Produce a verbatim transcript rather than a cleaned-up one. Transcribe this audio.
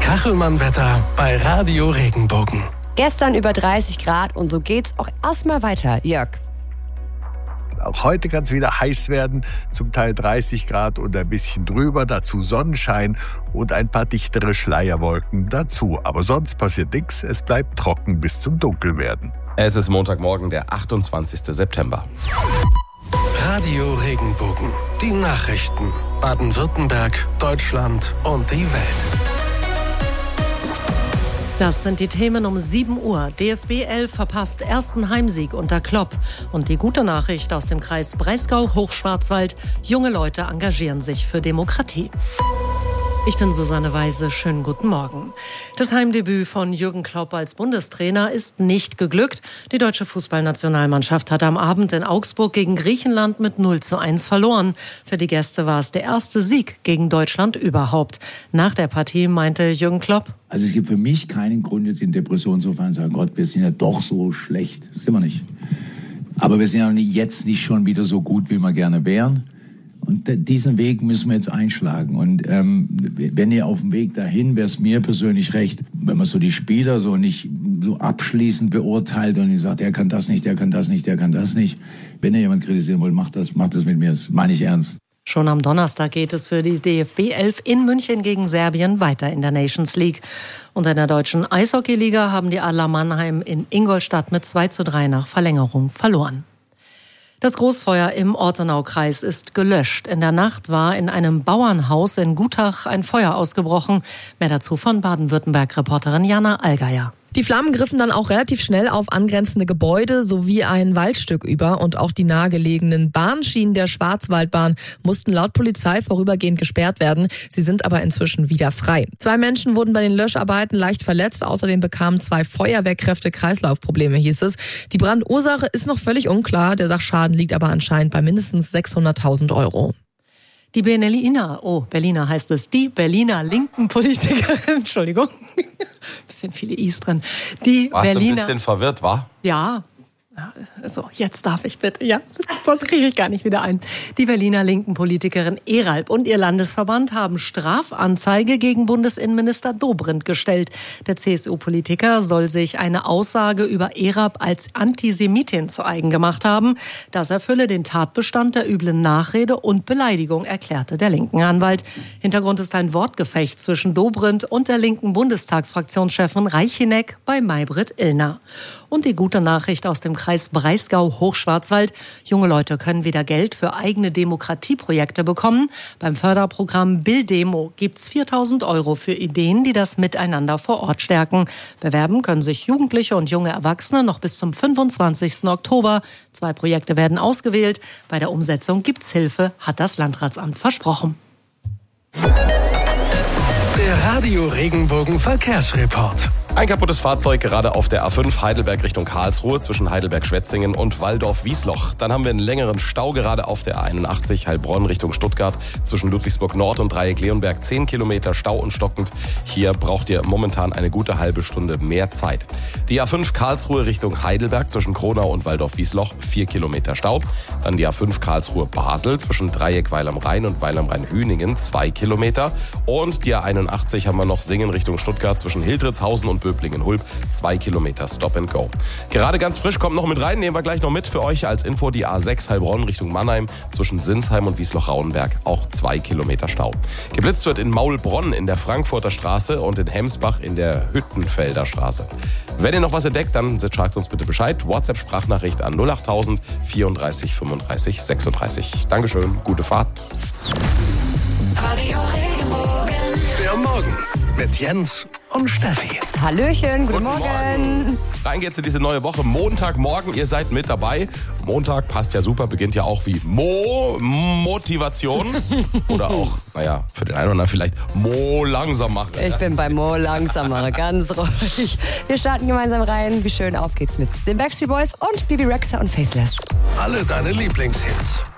Kachelmann-Wetter bei Radio Regenbogen. Gestern über dreißig Grad und so geht's auch erstmal weiter, Jörg. Auch heute kann es wieder heiß werden, zum Teil dreißig Grad und ein bisschen drüber, dazu Sonnenschein und ein paar dichtere Schleierwolken dazu. Aber sonst passiert nichts, es bleibt trocken bis zum Dunkelwerden. Es ist Montagmorgen, der achtundzwanzigster September. Radio Regenbogen, die Nachrichten. Baden-Württemberg, Deutschland und die Welt. Das sind die Themen um sieben Uhr. D F B elf verpasst ersten Heimsieg unter Klopp. Und die gute Nachricht aus dem Kreis Breisgau-Hochschwarzwald. Junge Leute engagieren sich für Demokratie. Ich bin Susanne Weise. Schönen guten Morgen. Das Heimdebüt von Jürgen Klopp als Bundestrainer ist nicht geglückt. Die deutsche Fußballnationalmannschaft hat am Abend in Augsburg gegen Griechenland mit null zu eins verloren. Für die Gäste war es der erste Sieg gegen Deutschland überhaupt. Nach der Partie meinte Jürgen Klopp: Also es gibt für mich keinen Grund, jetzt in Depression zu fallen und zu sagen, Gott, wir sind ja doch so schlecht. Das sind wir nicht. Aber wir sind ja jetzt nicht schon wieder so gut, wie wir gerne wären. Und diesen Weg müssen wir jetzt einschlagen. Und ähm, wenn ihr auf dem Weg dahin, wäre es mir persönlich recht, wenn man so die Spieler so nicht so abschließend beurteilt und sagt, der kann das nicht, der kann das nicht, der kann das nicht. Wenn ihr jemand kritisieren wollt, macht das, macht das mit mir. Das meine ich ernst. Schon am Donnerstag geht es für die D F B elf in München gegen Serbien weiter in der Nations League. Und in der deutschen Eishockeyliga haben die Adler Mannheim in Ingolstadt mit zwei zu drei nach Verlängerung verloren. Das Großfeuer im Ortenaukreis ist gelöscht. In der Nacht war in einem Bauernhaus in Gutach ein Feuer ausgebrochen. Mehr dazu von Baden-Württemberg-Reporterin Jana Allgeier. Die Flammen griffen dann auch relativ schnell auf angrenzende Gebäude sowie ein Waldstück über und auch die nahegelegenen Bahnschienen der Schwarzwaldbahn mussten laut Polizei vorübergehend gesperrt werden. Sie sind aber inzwischen wieder frei. Zwei Menschen wurden bei den Löscharbeiten leicht verletzt. Außerdem bekamen zwei Feuerwehrkräfte Kreislaufprobleme, hieß es. Die Brandursache ist noch völlig unklar. Der Sachschaden liegt aber anscheinend bei mindestens sechshunderttausend Euro. Die Berliner, oh, Berliner heißt es, die Berliner linken Politikerin, Entschuldigung, bisschen viele I's drin. Die Warst Berliner, du ein bisschen verwirrt, wa? Ja. So, jetzt darf ich bitte. Ja, sonst kriege ich gar nicht wieder ein. Die Berliner linken Politikerin Eralp und ihr Landesverband haben Strafanzeige gegen Bundesinnenminister Dobrindt gestellt. Der C S U-Politiker soll sich eine Aussage über Eralp als Antisemitin zu eigen gemacht haben. Das erfülle den Tatbestand der üblen Nachrede und Beleidigung, erklärte der linken Anwalt. Hintergrund ist ein Wortgefecht zwischen Dobrindt und der linken Bundestagsfraktionschefin Reicheneck bei Maybrit Illner. Und die gute Nachricht aus dem Kreis Breisgau-Hochschwarzwald: Junge Leute können wieder Geld für eigene Demokratieprojekte bekommen. Beim Förderprogramm Bildemo gibt's viertausend Euro für Ideen, die das Miteinander vor Ort stärken. Bewerben können sich Jugendliche und junge Erwachsene noch bis zum fünfundzwanzigsten Oktober. Zwei Projekte werden ausgewählt. Bei der Umsetzung gibt's Hilfe, hat das Landratsamt versprochen. Der Radio Regenbogen Verkehrsreport. Ein kaputtes Fahrzeug gerade auf der A fünf Heidelberg Richtung Karlsruhe zwischen Heidelberg-Schwetzingen und Walldorf-Wiesloch. Dann haben wir einen längeren Stau gerade auf der A einundachtzig Heilbronn Richtung Stuttgart zwischen Ludwigsburg Nord und Dreieck Leonberg. zehn Kilometer Stau und stockend. Hier braucht ihr momentan eine gute halbe Stunde mehr Zeit. Die A fünf Karlsruhe Richtung Heidelberg zwischen Kronau und Walldorf-Wiesloch. vier Kilometer Stau. Dann die A fünf Karlsruhe-Basel zwischen Dreieck Weil am Rhein und Weil am Rhein-Hüningen. zwei Kilometer. Und die A einundachtzig haben wir noch Singen Richtung Stuttgart zwischen Hildritzhausen und Böblingen-Hulb, zwei Kilometer Stop and Go. Gerade ganz frisch, kommt noch mit rein, nehmen wir gleich noch mit für euch als Info die A sechs Heilbronn Richtung Mannheim zwischen Sinsheim und Wiesloch-Rauenberg, auch zwei Kilometer Stau. Geblitzt wird in Maulbronn in der Frankfurter Straße und in Hemsbach in der Hüttenfelder Straße. Wenn ihr noch was entdeckt, dann sagt uns bitte Bescheid. WhatsApp-Sprachnachricht an null achttausend vierunddreißig fünfunddreißig sechsunddreißig. Dankeschön, gute Fahrt. Radio Regenbogen. Der Morgen mit Jens und Steffi. Hallöchen, guten, Guten Morgen. Morgen. Rein geht's in diese neue Woche. Montagmorgen, ihr seid mit dabei. Montag passt ja super, beginnt ja auch wie Mo Motivation. Oder auch, naja, für den einen oder anderen vielleicht Mo langsam machen. Ich bin bei Mo langsamer, ganz ruhig. Wir starten gemeinsam rein. Wie schön, auf geht's mit den Backstreet Boys und Bibi Rexha und Faithless. Alle deine Lieblingshits.